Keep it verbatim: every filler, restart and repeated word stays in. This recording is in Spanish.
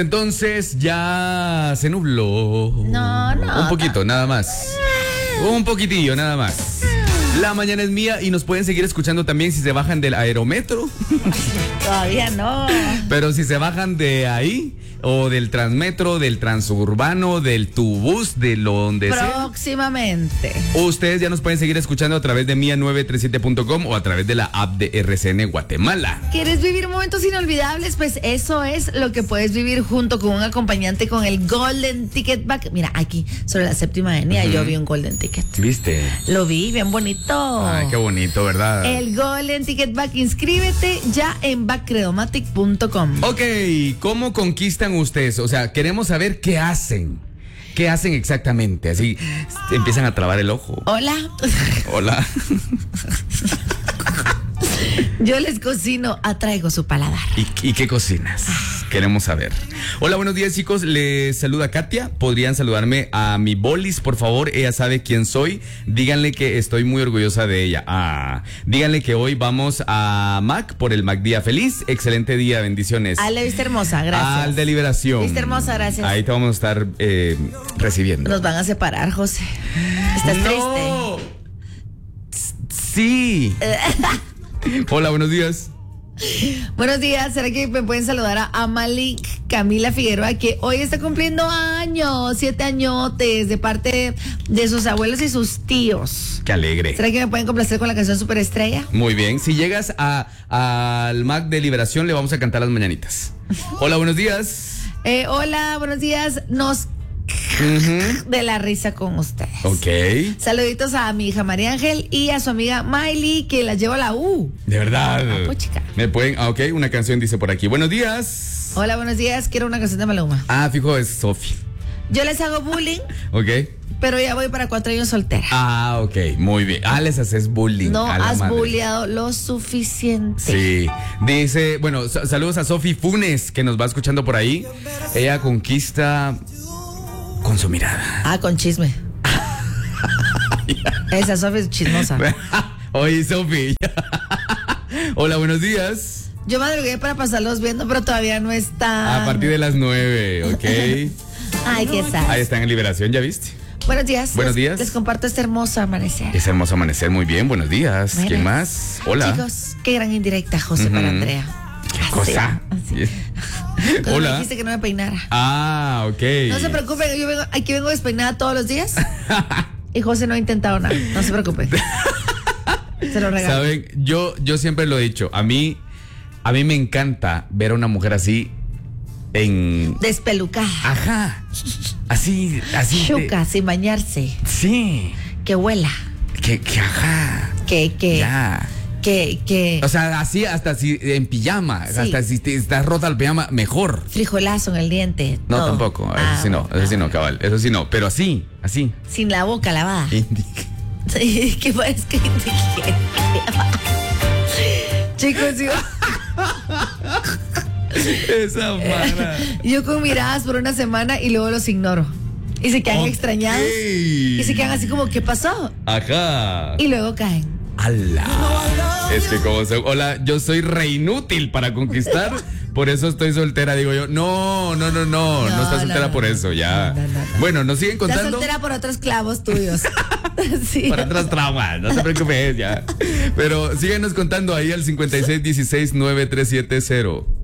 Entonces ya se nubló. No, no. Un poquito, nada más. Un poquitillo, nada más. La mañana es mía y nos pueden seguir escuchando también si se bajan del aerometro. Todavía no. Pero si se bajan de ahí, o del Transmetro, del Transurbano, del Tubús, de lo donde sea. Próximamente. Ustedes ya nos pueden seguir escuchando a través de mía nueve tres siete punto com o a través de la app de R C N Guatemala. ¿Quieres vivir momentos inolvidables? Pues eso es lo que puedes vivir junto con un acompañante con el Golden Ticket Back. Mira, aquí, sobre la séptima avenida, uh-huh. Yo vi un Golden Ticket. ¿Viste? Lo vi, bien bonito. Ay, qué bonito, ¿verdad? El Golden Ticket Back, inscríbete ya en back credomatic punto com. Ok, ¿cómo conquistan ustedes? O sea, queremos saber qué hacen. ¿Qué hacen exactamente? Así empiezan a trabar el ojo. Hola. Hola. Yo les cocino, atraigo su paladar. ¿Y, y qué cocinas? Queremos saber. Hola, buenos días, chicos. Les saluda Katia. ¿Podrían saludarme a mi bolis, por favor? Ella sabe quién soy. Díganle que estoy muy orgullosa de ella. Ah, díganle que hoy vamos a Mac por el Mac Día Feliz. Excelente día, bendiciones. Ale, viste hermosa, gracias. Al de Liberación. Viste hermosa, gracias. Ahí te vamos a estar eh, recibiendo. Nos van a separar, José. ¿Estás no. triste? Sí. Hola, buenos días. Buenos días, ¿será que me pueden saludar a Amali Camila Figueroa, que hoy está cumpliendo años, siete añotes, de parte de sus abuelos y sus tíos? Qué alegre. ¿Será que me pueden complacer con la canción Superestrella? Muy bien, si llegas a al Mac de Liberación le vamos a cantar las mañanitas. Hola, buenos días. Eh, hola, buenos días, nos... Uh-huh. De la risa con ustedes. Ok. Saluditos a mi hija María Ángel y a su amiga Miley, que la llevo a la U. De verdad. Ah, pues, chica. Me pueden, ah, ok, una canción dice por aquí. Buenos días. Hola, buenos días, quiero una canción de Maluma. Ah, fijo, es Sofi. Yo les hago bullying. Ok. Pero ya voy para cuatro años soltera. Ah, ok, muy bien. Ah, les haces bullying. No a la has madre. bulleado lo suficiente. Sí. Dice, bueno, saludos a Sofi Funes, que nos va escuchando por ahí. Ella conquista con su mirada. Ah, con chisme. Esa Sofi es chismosa. Oye, Sofi. Hola, buenos días. Yo madrugué para pasarlos viendo, pero todavía no está. A partir de las nueve, ok. Ay, qué sad. Ahí están en Liberación, ¿ya viste? Buenos días. Buenos les, días. Les comparto este hermoso amanecer. Es hermoso amanecer, muy bien, buenos días. Buenas. ¿Quién más? Hola. Chicos, qué gran indirecta, José, uh-huh. para Andrea. ¿Qué así, cosa? Así. Hola. Me Hola. dijiste que no me peinara. Ah, ok. No se preocupen, yo vengo, aquí vengo despeinada todos los días. Y José no ha intentado nada. No se preocupen. Se lo regalo. Saben, yo, yo siempre lo he dicho. A mí, a mí me encanta ver a una mujer así en despelucada. Ajá. Así, así. Chuca, de... sin bañarse. Sí. Que huela. Que, que ajá. Que, que. Ya. Que, que. O sea, así hasta si en pijama, sí. Hasta si te, estás rota el pijama, mejor. Frijolazo en el diente. No, todo. tampoco. Eso ah, sí no, eso sí no, cabal. Eso sí no, pero así, así. Sin la boca lavada. Indica. Sí, que parece que indique. Chicos, yo. Esa mara. Yo con miradas por una semana y luego los ignoro. Y se quedan okay. extrañados. Y se quedan así como, ¿qué pasó? Ajá. Y luego caen. ¡Hala! Es que como se... Hola, yo soy re inútil para conquistar. Por eso estoy soltera, digo yo. No, no, no, no. No, no estás soltera no, no, por eso, ya. No, no, no, bueno, nos siguen contando. Estás soltera por otros clavos tuyos. Sí. Por otras traumas, no se preocupes, ya. Pero síguenos contando ahí al cincuenta y seis dieciséis nueve tres siete cero.